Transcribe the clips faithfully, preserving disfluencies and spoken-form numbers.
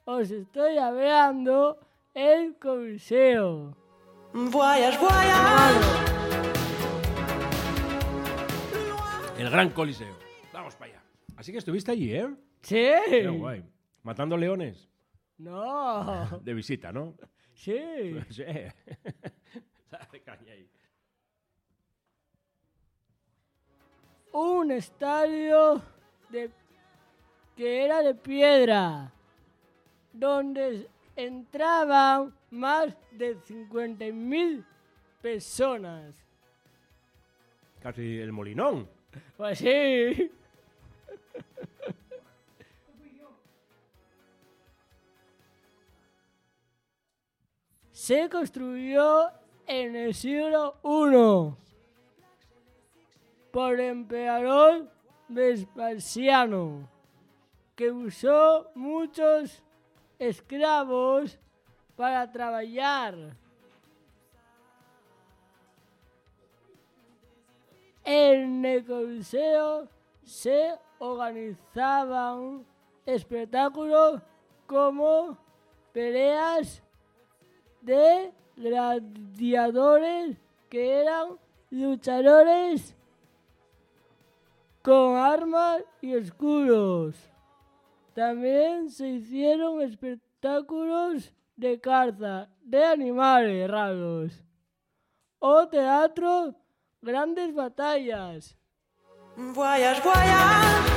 os estoy hablando el Coliseo. Voyage, voyage. El Gran Coliseo. Vamos para allá. Así que estuviste allí, ¿eh? Sí. Qué guay. Matando leones. No. De visita, ¿no? Sí. Sí. Dale caña ahí. Un estadio de, que era de piedra, donde entraban más de cincuenta mil personas. Casi el Molinón. Pues sí. Se construyó en el siglo primero por el emperador Vespasiano, que usó muchos esclavos para trabajar. En el Coliseo se organizaban espectáculos como peleas de gladiadores, que eran luchadores con armas y escudos. También se hicieron espectáculos de caza de animales raros o teatro, grandes batallas. Voyage, voyage.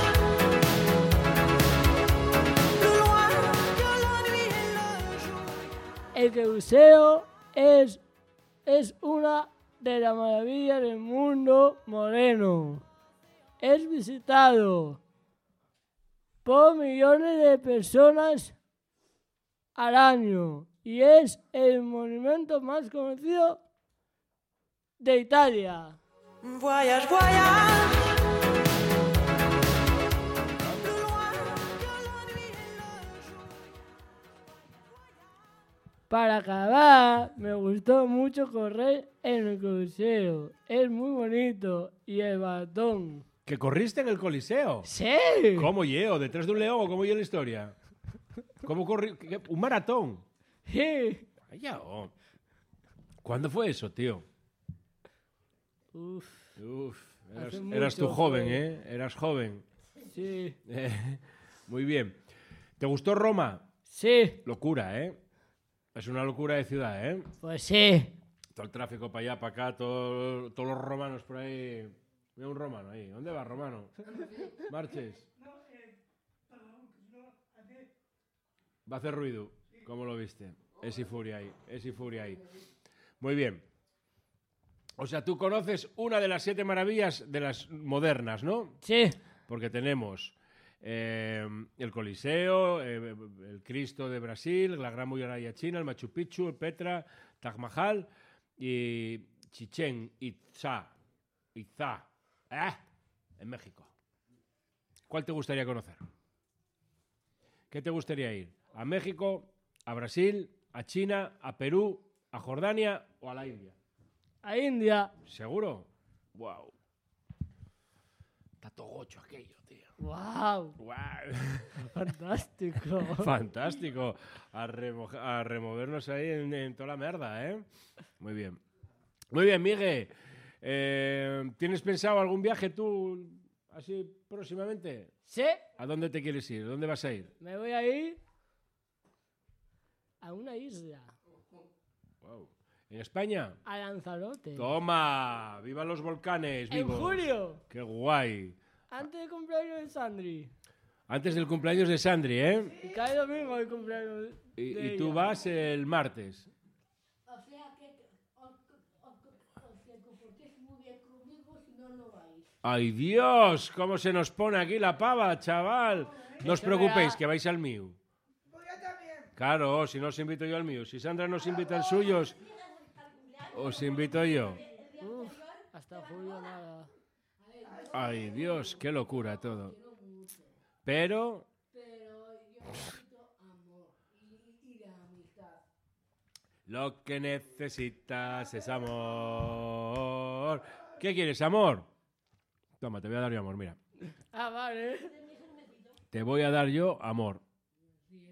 El Coliseo es, es una de las maravillas del mundo moderno. Es visitado por millones de personas al año y es el monumento más conocido de Italia. Voyage, voyage. Para acabar, me gustó mucho correr en el Coliseo. Es muy bonito. Y el maratón. ¿Que corriste en el Coliseo? ¡Sí! ¿Cómo llevo? ¿Detrás de un león o cómo llevo la historia? ¿Cómo corrí? ¿Qué? ¿Un maratón? Sí. Vaya, oh. ¿Cuándo fue eso, tío? Uf, Uf, eras, Hace eras tú mucho joven, fue. ¿eh? Eras joven. sí. Eh, muy bien. ¿Te gustó Roma? Sí, Locura, ¿eh? Es una locura de ciudad, ¿eh? pues sí. Todo el tráfico para allá, para acá, todo- todos los romanos por ahí. Mira un romano ahí. ¿Dónde va, romano? Marches. Va a hacer ruido. ¿Cómo lo viste? Es y furia ahí. Es y furia ahí. Muy bien. O sea, tú conoces una de las siete maravillas de las modernas, ¿no? Sí. Porque tenemos eh, el Coliseo, eh, el Cristo de Brasil, la Gran Muralla China, el Machu Picchu, el Petra, Taj Mahal y Chichén Itzá, Itzá, ¿eh? En México. ¿Cuál te gustaría conocer? ¿Qué te gustaría ir? ¿A México, a Brasil, a China, a Perú, a Jordania o a la India? A India. ¿Seguro? Wow. Está togocho aquello, tío. ¡Wow! Wow. Fantástico. Fantástico. A, remo- a removernos ahí en, en toda la merda, ¿eh? Muy bien. Muy bien, Miguel. Eh, ¿Tienes pensado algún viaje tú así próximamente? Sí, ¿A dónde te quieres ir? ¿Dónde vas a ir? me voy a ir a una isla. Wow. ¿En España? A Lanzarote. ¡Toma! ¡Viva los volcanes En vivos! julio. ¡Qué guay! Antes del cumpleaños de Sandri. Antes del cumpleaños de Sandri, ¿eh? Y cae domingo el cumpleaños Y, de y tú ella. vas el martes. O sea que os, os, os que comportéis muy bien conmigo, si no, no vais. ¡Ay, Dios! ¿Cómo se nos pone aquí la pava, chaval? No os preocupéis, que vais al mío. Claro, si no os invito yo al mío. Si Sandra nos invita al suyo, os, os invito yo. Uf, hasta julio nada. ¡Ay, Dios! ¡Qué locura todo! Pero... Pero yo necesito amor y, y la amistad. Lo que necesitas es amor. ¿Qué quieres, amor? Toma, te voy a dar yo amor, mira. Ah, vale. Te voy a dar yo amor.